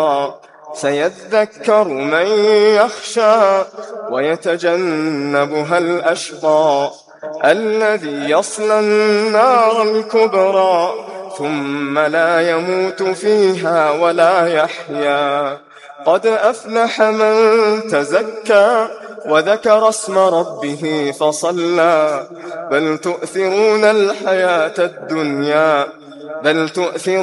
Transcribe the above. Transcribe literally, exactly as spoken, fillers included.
سيذكر من يخشى ويتجنبها الأشقى الذي يصلى النار الكبرى ثم لا يموت فيها ولا يحيا. قد أفلح من تزكى وذكر اسم ربه فصلى بل تؤثرون الحياة الدنيا بل تؤثرون